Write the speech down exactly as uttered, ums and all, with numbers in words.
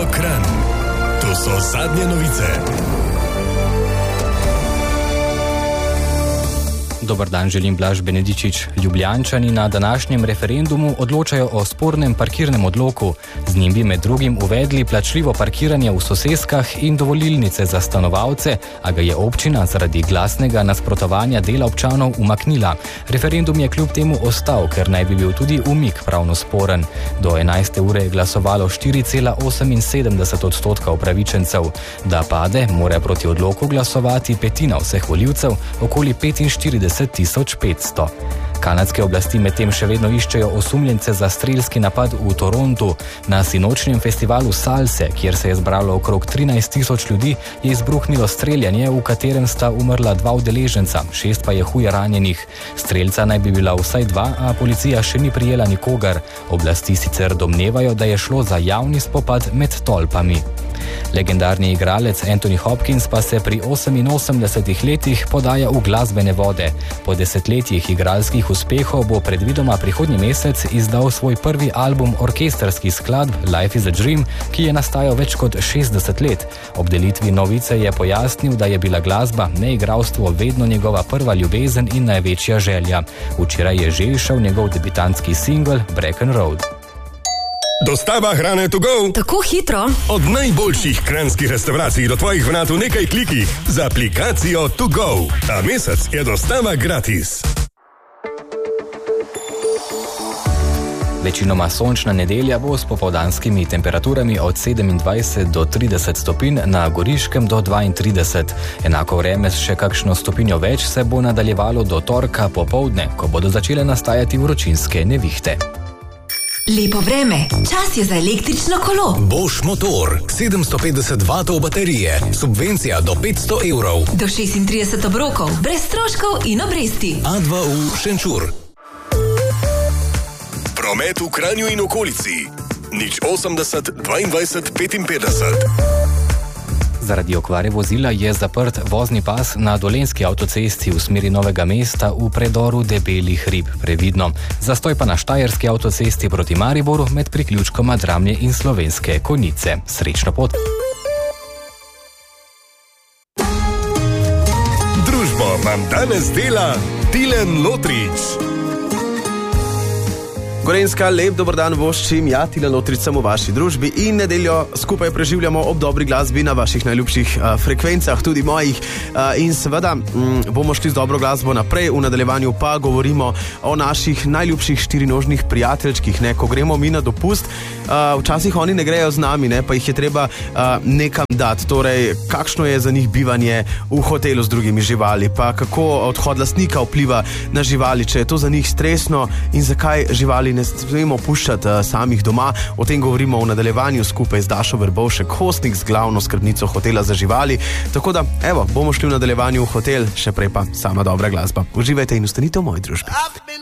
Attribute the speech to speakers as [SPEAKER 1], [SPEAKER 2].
[SPEAKER 1] Kranj. To so zadnje novice.
[SPEAKER 2] Dobar dan, želim Blaž Benedičič. Ljubljančani na današnjem referendumu odločajo o spornem parkirnem odloku. Z njim bi med drugim uvedli plačljivo parkiranje v soseskah in dovolilnice za stanovalce, a ga je občina zaradi glasnega nasprotovanja dela občanov umaknila. Referendum je kljub temu ostal, ker naj bi bil tudi umik pravno sporen. Do enajste ure je glasovalo štiri cela oseminsedemdeset odstotka upravičencev. Da pade, mora proti odloku glasovati petina vseh volivcev, okoli petinštirideset tisoč petsto. Kanadske oblasti medtem še vedno iščejo osumljence za strelski napad v Torontu. Na sinočnjem festivalu salse, kjer se je zbralo okrog trinajst tisoč ljudi, je izbruhnilo streljanje, v katerem sta umrla dva udeleženca, šest pa je huje ranjenih. Strelca naj bi bila vsaj dva, a policija še ni prijela nikogar. Oblasti sicer domnevajo, da je šlo za javni spopad med tolpami. Legendarni igralec Anthony Hopkins pa se pri oseminosemdesetih letih podaja v glasbene vode. Po desetletjih igralskih uspehov bo predvidoma prihodnji mesec izdal svoj prvi album orkestrskih skladb Life is a Dream, ki je nastajal več kot šestdeset let. Ob delitvi novice je pojasnil, da je bila glasba, ne igralstvo, vedno njegova prva ljubezen in največja želja. Včeraj je že izšel njegov debitantski singel Bracken Road.
[SPEAKER 1] Dostava hrane to go.
[SPEAKER 3] Tako hitro.
[SPEAKER 1] Od najboljših kranjskih restavracij do tvojih vrat v nekaj klikih z aplikacijo to go. Ta mesec je dostava gratis.
[SPEAKER 2] Večinoma sončna nedelja bo s popoldanskimi temperaturami od sedemindvajset do trideset stopinj, na Goriškem do dvaintrideset. Enako vreme s še kakšno stopinjo več se bo nadaljevalo do torka popoldne, ko bodo začele nastajati vročinske nevihte.
[SPEAKER 3] Lepo vreme, čas je za električno kolo.
[SPEAKER 1] Bosch motor, sedemsto petdeset vatov baterije, subvencija do petsto evrov.
[SPEAKER 3] Do šestintrideset obrokov, brez stroškov in obresti.
[SPEAKER 1] A dva U Šenčur. Promet v Kranju in okolici. nič osemdeset dvaindvajset petinpetdeset.
[SPEAKER 2] Zaradi okvare vozila je zaprt vozni pas na Dolenjski avtocesti v smeri Novega mesta v predoru Debelih rib. Previdno. Zastoj pa na Štajerski avtocesti proti Mariboru med priključkoma Dramlje in Slovenske Konjice. Srečno pot!
[SPEAKER 1] Družbo vam danes dela Tilen Lotrič.
[SPEAKER 4] Gorenjska, lep dober dan voščim, ja, Tilen Lotrič sem v vaši družbi in nedeljo skupaj preživljamo ob dobri glasbi na vaših najljubših uh, frekvencah, tudi mojih. Uh, in seveda um, bomo šli z dobro glasbo naprej, v nadaljevanju pa govorimo o naših najljubših štirinožnih prijateljčkih, ne, ko gremo mi na dopust. Uh, včasih oni ne grejo z nami, ne, pa jih je treba uh, nekam dati, torej kakšno je za njih bivanje v hotelu z drugimi živali, pa kako odhod lastnika vpliva na živali, če je to za njih stresno in zakaj živali ne smemo puščati uh, samih doma. O tem govorimo v nadaljevanju skupaj z Dašo Verbovšek, hostnik z glavno skrbnico hotela za živali. Tako da, evo, bomo šli v nadaljevanju v hotel, še prej pa sama dobra glasba. Uživajte in ostanite v moji družbi.